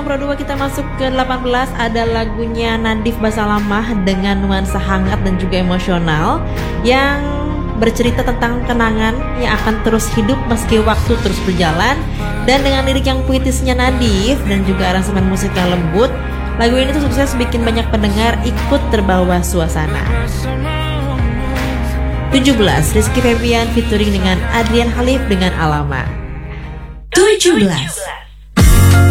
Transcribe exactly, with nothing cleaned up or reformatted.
nomor dua kita masuk ke delapan belas, ada lagunya Nadif Basalamah dengan nuansa hangat dan juga emosional yang bercerita tentang kenangan yang akan terus hidup meski waktu terus berjalan. Dan dengan lirik yang puitisnya Nadif dan juga aransemen musik yang lembut, lagu ini tuh sukses bikin banyak pendengar ikut terbawa suasana. tujuh belas, Rizky Febian featuring dengan Adrian Khalif dengan Alama. tujuh belas